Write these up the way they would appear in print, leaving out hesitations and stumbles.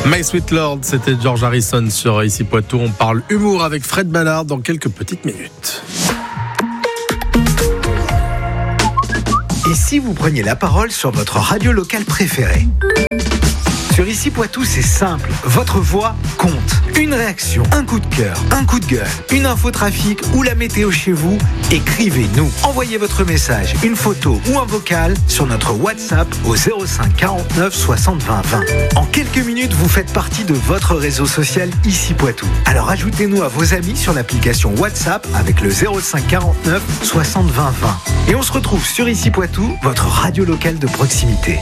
My Sweet Lord, c'était George Harrison sur Ici Poitou. On parle humour avec Fred Ballard dans quelques petites minutes. Et si vous preniez la parole sur votre radio locale préférée ? Sur Ici Poitou, c'est simple. Votre voix compte. Une réaction, un coup de cœur, un coup de gueule, une info trafic ou la météo chez vous, écrivez-nous. Envoyez votre message, une photo ou un vocal sur notre WhatsApp au 05 49 60 20 20. En quelques minutes, vous faites partie de votre réseau social Ici Poitou. Alors ajoutez-nous à vos amis sur l'application WhatsApp avec le 05 49 60 20 20. Et on se retrouve sur Ici Poitou, votre radio locale de proximité.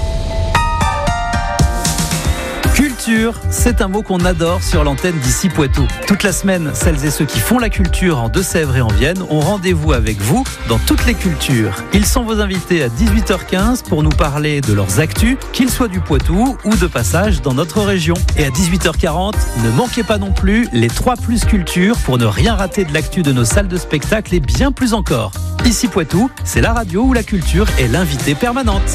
Culture, c'est un mot qu'on adore sur l'antenne d'Ici Poitou. Toute la semaine, celles et ceux qui font la culture en Deux-Sèvres et en Vienne ont rendez-vous avec vous dans toutes les cultures. Ils sont vos invités à 18h15 pour nous parler de leurs actus, qu'ils soient du Poitou ou de passage dans notre région. Et à 18h40, ne manquez pas non plus les 3 plus cultures pour ne rien rater de l'actu de nos salles de spectacle et bien plus encore. Ici Poitou, c'est la radio où la culture est l'invitée permanente.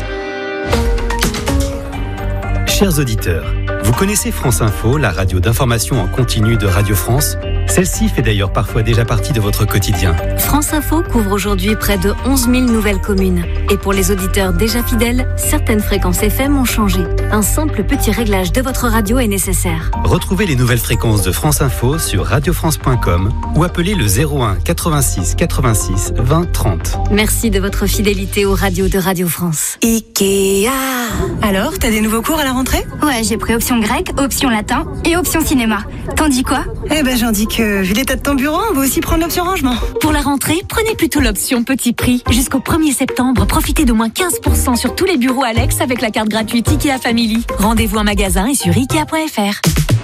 Chers auditeurs, vous connaissez France Info, la radio d'information en continu de Radio France ? Celle-ci fait d'ailleurs parfois déjà partie de votre quotidien. France Info couvre aujourd'hui près de 11 000 nouvelles communes. Et pour les auditeurs déjà fidèles, certaines fréquences FM ont changé. Un simple petit réglage de votre radio est nécessaire. Retrouvez les nouvelles fréquences de France Info sur radiofrance.com ou appelez le 01 86 86 20 30. Merci de votre fidélité aux radios de Radio France. Ikea. Alors, t'as des nouveaux cours à la rentrée ? Ouais, j'ai pris option grec, option latin et option cinéma. T'en dis quoi ? Eh ben, j'en dis que, vu l'état de ton bureau, on va aussi prendre l'option rangement. Pour la rentrée, prenez plutôt l'option petit prix. Jusqu'au 1er septembre, profitez d'au moins 15% sur tous les bureaux Alex avec la carte gratuite Ikea Family. Rendez-vous en magasin et sur Ikea.fr.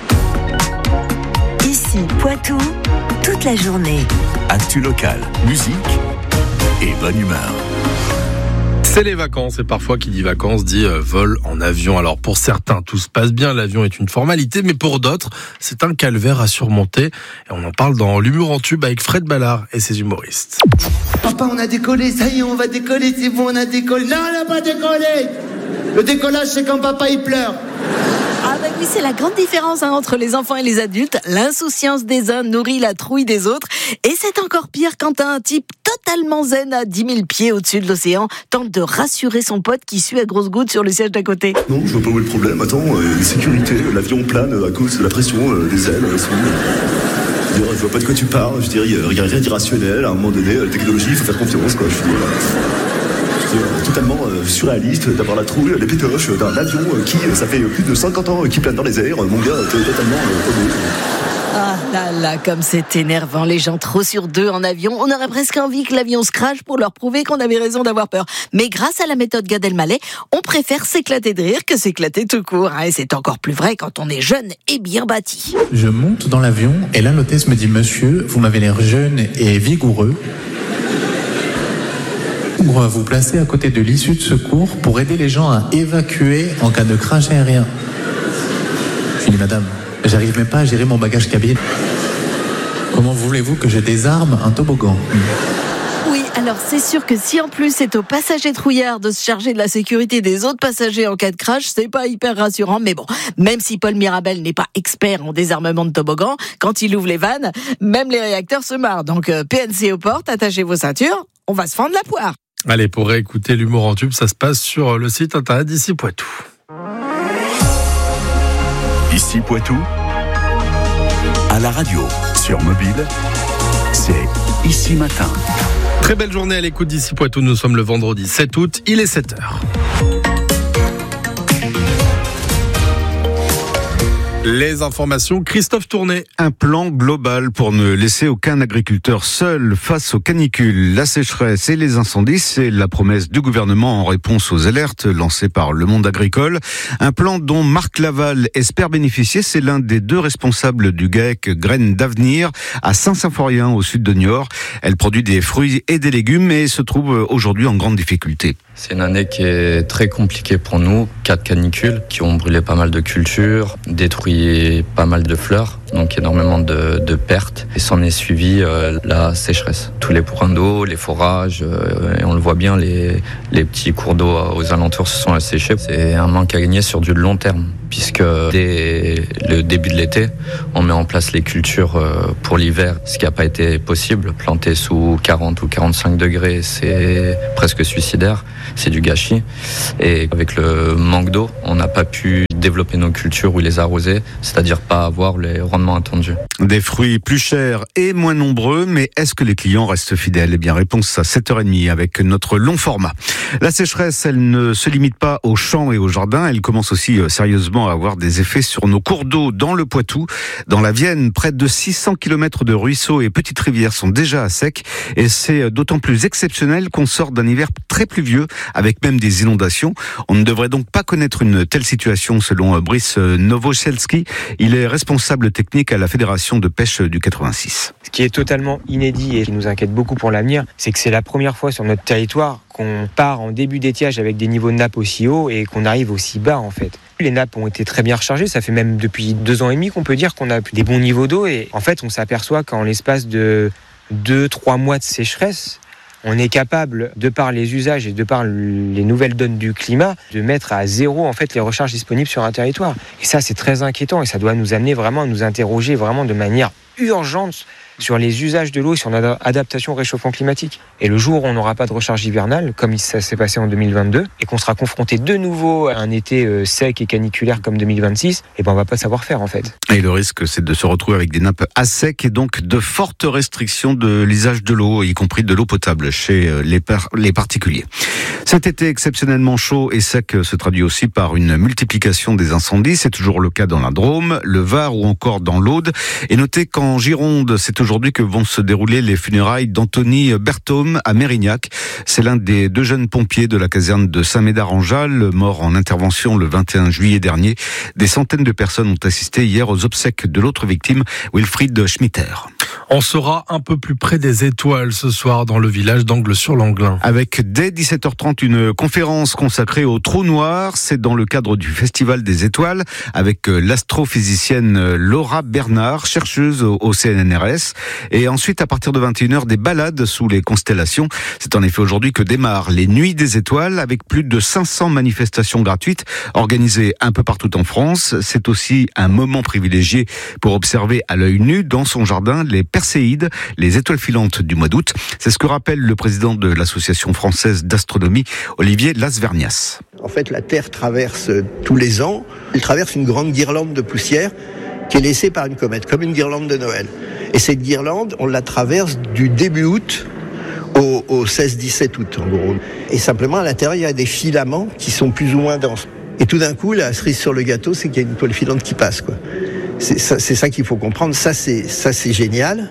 Ici, Poitou, toute la journée. Actu locale, musique et bonne humeur. C'est les vacances et parfois qui dit vacances dit vol en avion. Alors pour certains tout se passe bien, l'avion est une formalité, mais pour d'autres c'est un calvaire à surmonter. Et on en parle dans l'humour en tube avec Fred Ballard et ses humoristes. Papa, on a décollé, ça y est, on va décoller, c'est bon, on a décollé. Non, on n'a pas décollé. Le décollage, c'est quand papa il pleure. Ah bah oui, c'est la grande différence entre les enfants et les adultes. L'insouciance des uns nourrit la trouille des autres. Et c'est encore pire quand un type totalement zen à 10 000 pieds au-dessus de l'océan tente de rassurer son pote qui sue à grosses gouttes sur le siège d'à côté. Non, je vois pas où est le problème. Attends, les sécurités, l'avion plane à cause de la pression des ailes. Je vois pas de quoi tu parles. Je dirais, il y a rien d'irrationnel. À un moment donné, la technologie, il faut faire confiance, quoi. Totalement surréaliste d'avoir la trouille, les pétoches d'un avion qui, ça fait plus de 50 ans qui plane dans les airs. Mon gars, totalement Ah là là, comme c'est énervant, les gens trop sur deux en avion. On aurait presque envie que l'avion se crache pour leur prouver qu'on avait raison d'avoir peur. Mais grâce à la méthode Gad Elmaleh, on préfère s'éclater de rire que s'éclater tout court. Et c'est encore plus vrai quand on est jeune et bien bâti. Je monte dans l'avion et là l'hôtesse me dit « Monsieur, vous m'avez l'air jeune et vigoureux. On va vous placer à côté de l'issue de secours pour aider les gens à évacuer en cas de crash aérien. » Je dis « Madame, j'arrive même pas à gérer mon bagage cabine. Comment voulez-vous que je désarme un toboggan ?» Oui, alors c'est sûr que si en plus c'est aux passagers trouillards de se charger de la sécurité des autres passagers en cas de crash, c'est pas hyper rassurant. Mais bon, même si Paul Mirabel n'est pas expert en désarmement de toboggan, quand il ouvre les vannes, même les réacteurs se marrent. Donc PNC aux portes, attachez vos ceintures, on va se fendre la poire. Allez, pour réécouter l'humour en tube, ça se passe sur le site internet d'Ici Poitou. Ici Poitou, à la radio, sur mobile, c'est Ici Matin. Très belle journée à l'écoute d'Ici Poitou. Nous sommes le vendredi 7 août, il est 7h. Les informations, Christophe Tourné. Un plan global pour ne laisser aucun agriculteur seul face aux canicules, la sécheresse et les incendies. C'est la promesse du gouvernement en réponse aux alertes lancées par le monde agricole. Un plan dont Marc Laval espère bénéficier. C'est l'un des 2 responsables du GAEC Graines d'Avenir à Saint-Symphorien au sud de Niort. Elle produit des fruits et des légumes et se trouve aujourd'hui en grande difficulté. C'est une année qui est très compliquée pour nous. 4 canicules qui ont brûlé pas mal de cultures, détruit détruit pas mal de fleurs, donc énormément de pertes. Et s'en est suivi la sécheresse. Tous les points d'eau, les forages, et on le voit bien, les petits cours d'eau aux alentours se sont asséchés. C'est un manque à gagner sur du long terme, puisque dès le début de l'été, on met en place les cultures pour l'hiver, ce qui n'a pas été possible. Planter sous 40 ou 45 degrés, c'est presque suicidaire, c'est du gâchis. Et avec le manque d'eau, on n'a pas pu développer nos cultures ou les arroser, c'est-à-dire pas avoir les rendements attendus. Des fruits plus chers et moins nombreux, mais est-ce que les clients restent fidèles ? Eh bien, réponse à 7h30 avec notre long format. La sécheresse, elle ne se limite pas aux champs et aux jardins, elle commence aussi sérieusement à avoir des effets sur nos cours d'eau dans le Poitou. Dans la Vienne, près de 600 km de ruisseaux et petites rivières sont déjà à sec, et c'est d'autant plus exceptionnel qu'on sort d'un hiver très pluvieux, avec même des inondations. On ne devrait donc pas connaître une telle situation, selon Brice Nowosielski. Il est responsable technique à la Fédération de pêche du 86. Ce qui est totalement inédit et qui nous inquiète beaucoup pour l'avenir, c'est que c'est la première fois sur notre territoire qu'on part en début d'étiage avec des niveaux de nappe aussi hauts et qu'on arrive aussi bas en fait. Les nappes ont été très bien rechargées, ça fait même depuis 2 ans et demi qu'on peut dire qu'on a des bons niveaux d'eau, et en fait on s'aperçoit qu'en l'espace de 2-3 mois de sécheresse, on est capable, de par les usages et de par les nouvelles donnes du climat, de mettre à zéro en fait les recharges disponibles sur un territoire. Et ça, c'est très inquiétant, et ça doit nous amener vraiment à nous interroger vraiment de manière urgente sur les usages de l'eau et sur l'adaptation au réchauffement climatique. Et le jour où on n'aura pas de recharge hivernale, comme ça s'est passé en 2022, et qu'on sera confronté de nouveau à un été sec et caniculaire comme 2026, et ben on va pas savoir faire en fait. Et le risque, c'est de se retrouver avec des nappes à sec et donc de fortes restrictions de l'usage de l'eau, y compris de l'eau potable chez les particuliers. Cet été exceptionnellement chaud et sec se traduit aussi par une multiplication des incendies. C'est toujours le cas dans la Drôme, le Var ou encore dans l'Aude. Et notez qu'en Gironde, c'est aujourd'hui que vont se dérouler les funérailles d'Anthony Berthaume à Mérignac. C'est l'un des 2 jeunes pompiers de la caserne de Saint-Médard-en-Jalles, mort en intervention le 21 juillet dernier. Des centaines de personnes ont assisté hier aux obsèques de l'autre victime, Wilfried Schmitter. On sera un peu plus près des étoiles ce soir dans le village d'Angles-sur-Langlin. Avec dès 17h30 une conférence consacrée au trou noir. C'est dans le cadre du Festival des étoiles avec l'astrophysicienne Laura Bernard, chercheuse au CNRS. Et ensuite, à partir de 21h, des balades sous les constellations. C'est en effet aujourd'hui que démarrent les Nuits des étoiles avec plus de 500 manifestations gratuites organisées un peu partout en France. C'est aussi un moment privilégié pour observer à l'œil nu dans son jardin les Perséides, les étoiles filantes du mois d'août. C'est ce que rappelle le président de l'Association française d'astronomie, Olivier Lasvernias. En fait, la Terre traverse tous les ans, elle traverse une grande guirlande de poussière qui est laissée par une comète, comme une guirlande de Noël. Et cette guirlande, on la traverse du début août au 16-17 août, en gros. Et simplement, à l'intérieur, il y a des filaments qui sont plus ou moins denses. Et tout d'un coup, la cerise sur le gâteau, c'est qu'il y a une étoile filante qui passe, quoi. C'est ça qu'il faut comprendre. Ça, c'est génial.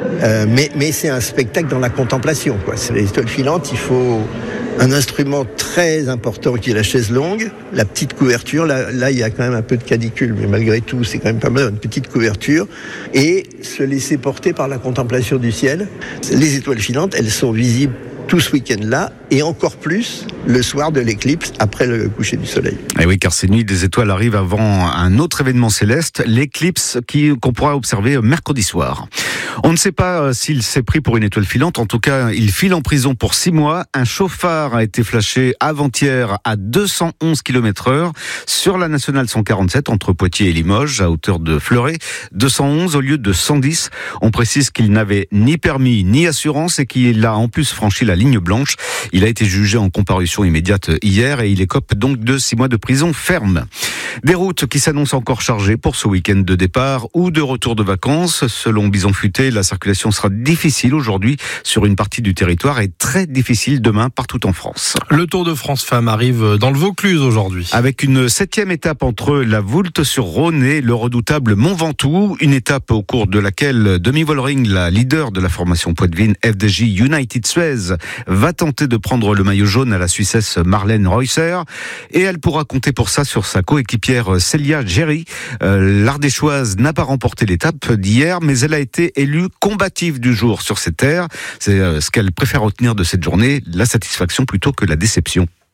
Mais c'est un spectacle dans la contemplation, quoi. C'est les étoiles filantes, il faut un instrument très important qui est la chaise longue, la petite couverture. Là, il y a quand même un peu de canicule, mais malgré tout, c'est quand même pas mal, une petite couverture. Et se laisser porter par la contemplation du ciel. Les étoiles filantes, elles sont visibles tout ce week-end-là, et encore plus le soir de l'éclipse, après le coucher du soleil. Et oui, car ces Nuits des étoiles arrivent avant un autre événement céleste, l'éclipse qu'on pourra observer mercredi soir. On ne sait pas s'il s'est pris pour une étoile filante, en tout cas, il file en prison pour 6 mois. Un chauffard a été flashé avant-hier à 211 km/h sur la nationale 147 entre Poitiers et Limoges, à hauteur de Fleuret. 211 au lieu de 110. On précise qu'il n'avait ni permis ni assurance et qu'il a en plus franchi la ligne blanche. Il a été jugé en comparution immédiate hier et il écope donc de 6 mois de prison ferme. Des routes qui s'annoncent encore chargées pour ce week-end de départ ou de retour de vacances. Selon Bison Futé, la circulation sera difficile aujourd'hui sur une partie du territoire et très difficile demain partout en France. Le Tour de France Femmes arrive dans le Vaucluse aujourd'hui. Avec une 7e étape entre la Voulte-sur-Rhône et le redoutable Mont Ventoux. Une étape au cours de laquelle Demi Vollering, la leader de la formation Poitvin FDJ United Suez, va tenter de prendre le maillot jaune à la Suissesse Marlène Reusser. Et elle pourra compter pour ça sur sa coéquipière Célia Géry. L'Ardéchoise n'a pas remporté l'étape d'hier, mais elle a été élue combative du jour sur ses terres. C'est ce qu'elle préfère retenir de cette journée, la satisfaction plutôt que la déception.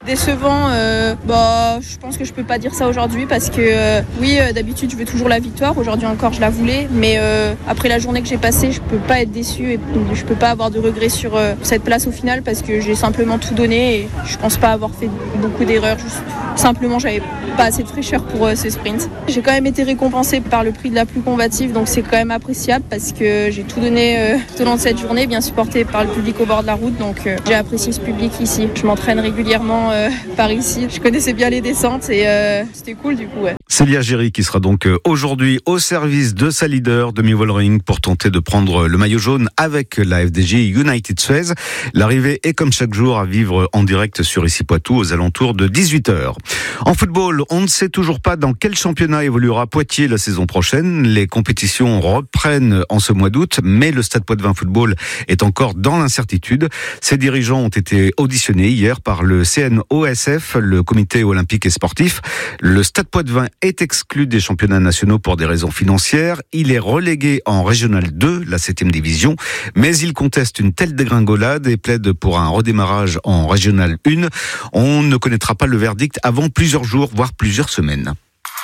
Décevant, je pense que je peux pas dire ça aujourd'hui parce que d'habitude je veux toujours la victoire. Aujourd'hui encore je la voulais, mais après la journée que j'ai passée, je peux pas être déçue et je peux pas avoir de regrets sur cette place au final parce que j'ai simplement tout donné et je pense pas avoir fait beaucoup d'erreurs. Simplement, j'avais pas assez de fraîcheur pour ce sprint. J'ai quand même été récompensée par le prix de la plus combative, donc c'est quand même appréciable parce que j'ai tout donné tout au long de cette journée, bien supportée par le public au bord de la route, donc j'ai apprécié ce public ici. Je m'entraîne régulièrement par ici. Je connaissais bien les descentes et c'était cool du coup. Ouais. Célia Géry qui sera donc aujourd'hui au service de sa leader Demi Vollering pour tenter de prendre le maillot jaune avec la FDJ United Suez. L'arrivée est comme chaque jour à vivre en direct sur Ici Poitou aux alentours de 18h. En football, on ne sait toujours pas dans quel championnat évoluera Poitiers la saison prochaine. Les compétitions reprennent en ce mois d'août, mais le Stade Poitvin Football est encore dans l'incertitude. Ses dirigeants ont été auditionnés hier par le CNOSF, le comité olympique et sportif. Le Stade Poitvin est exclu des championnats nationaux pour des raisons financières. Il est relégué en Régional 2, la 7e division, mais il conteste une telle dégringolade et plaide pour un redémarrage en Régional 1. On ne connaîtra pas le verdict avant plusieurs jours, voire plusieurs semaines.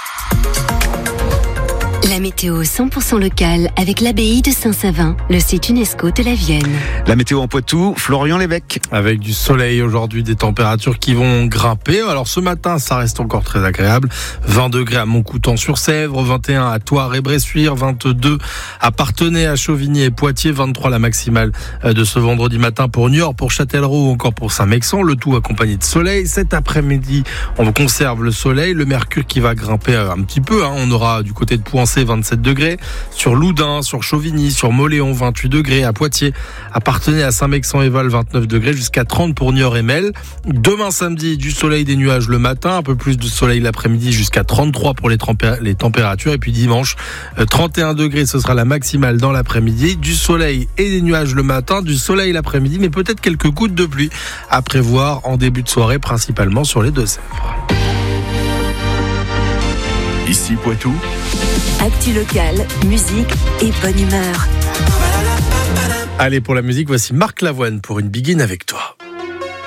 La météo 100% locale avec l'abbaye de Saint-Savin, le site UNESCO de la Vienne. La météo en Poitou, Florian Lévesque. Avec du soleil aujourd'hui, des températures qui vont grimper. Alors ce matin, ça reste encore très agréable. 20 degrés à Montcoutan-sur-Sèvre, 21 à Thouars et Bressuire, 22 à Parthenay, à Chauvigny et Poitiers, 23 la maximale de ce vendredi matin pour Niort, pour Châtellerault ou encore pour Saint-Mexan. Le tout accompagné de soleil. Cet après-midi, on conserve le soleil. Le mercure qui va grimper un petit peu. On aura du côté de Pouancé 27 degrés, sur Loudun, sur Chauvigny, sur Mauléon 28 degrés, à Poitiers, à Parthenay, à Saint-Mexan-et-Val 29 degrés, jusqu'à 30 pour Niort et Mel. Demain samedi, du soleil, des nuages le matin, un peu plus de soleil l'après-midi, jusqu'à 33 pour les températures, et puis dimanche 31 degrés, ce sera la maximale dans l'après-midi, du soleil et des nuages le matin, du soleil l'après-midi, mais peut-être quelques gouttes de pluie à prévoir en début de soirée, principalement sur les Deux-Sèvres. Ici Poitou. Actu locale, musique et bonne humeur. Allez, pour la musique, voici Marc Lavoine pour Une Biguine avec toi.